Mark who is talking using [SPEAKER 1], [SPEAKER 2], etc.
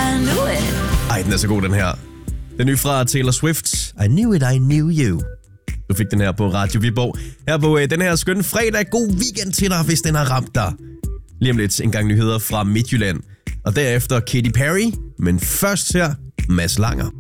[SPEAKER 1] I knew it.
[SPEAKER 2] Ej, den er så god, den her. Den nye fra Taylor Swift. I knew it, I knew you. Du fik den her på Radio Viborg. Her på den her skønne fredag. God weekend til dig, hvis den har ramt dig. Lige om lidt en gang nyheder fra Midtjylland. Og derefter Katy Perry. Men først her, Mads Langer.